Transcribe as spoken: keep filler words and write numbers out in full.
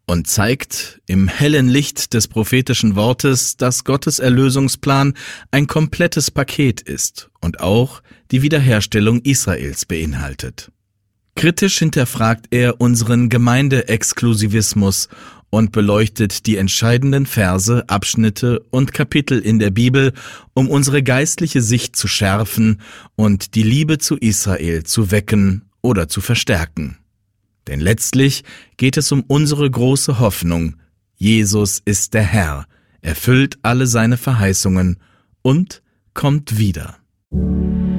und zeigt im hellen Licht des prophetischen Wortes, dass Gottes Erlösungsplan ein komplettes Paket ist und auch die Wiederherstellung Israels beinhaltet. Kritisch hinterfragt er unseren Gemeindeexklusivismus und beleuchtet die entscheidenden Verse, Abschnitte und Kapitel in der Bibel, um unsere geistliche Sicht zu schärfen und die Liebe zu Israel zu wecken oder zu verstärken. Denn letztlich geht es um unsere große Hoffnung: Jesus ist der Herr, erfüllt alle seine Verheißungen und kommt wieder.